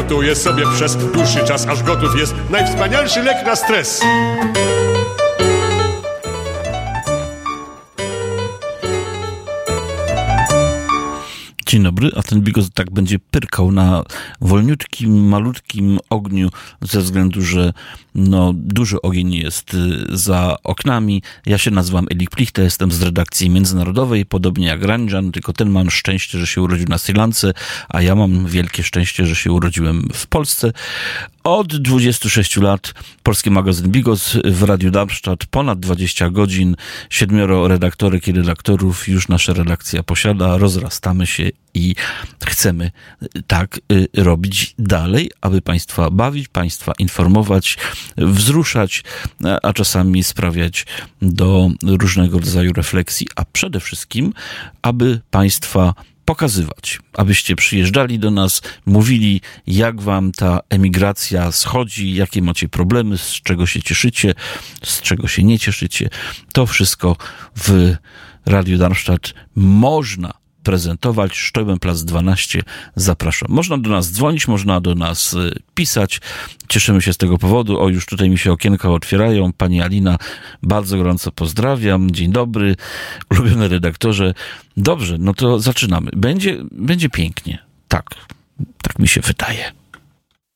gotuje sobie przez dłuższy czas, aż gotów jest najwspanialszy lek na stres. Dzień dobry, a ten bigos tak będzie pyrkał na wolniutkim, malutkim ogniu ze względu, że duży ogień jest za oknami. Ja się nazywam Elik Plichta, jestem z redakcji międzynarodowej, podobnie jak Ranjan, tylko ten ma szczęście, że się urodził na Sri Lance, a ja mam wielkie szczęście, że się urodziłem w Polsce. Od 26 lat polski magazyn Bigos w Radiu Darmstadt, ponad 20 godzin, 7 redaktorek i redaktorów już nasza redakcja posiada, rozrastamy się i chcemy tak robić dalej, aby Państwa bawić, Państwa informować, wzruszać, a czasami sprawiać do różnego rodzaju refleksji, a przede wszystkim, aby Państwa pokazywać, abyście przyjeżdżali do nas, mówili, jak wam ta emigracja schodzi, jakie macie problemy, z czego się cieszycie, z czego się nie cieszycie. To wszystko w Radiu Darmstadt można prezentować. Sztojbenplatz 12, zapraszam. Można do nas dzwonić, można do nas pisać. Cieszymy się z tego powodu. O, już tutaj mi się okienka otwierają. Pani Alina, bardzo gorąco pozdrawiam. Dzień dobry, ulubiony redaktorze. Dobrze, no to zaczynamy. Będzie pięknie. Tak mi się wydaje.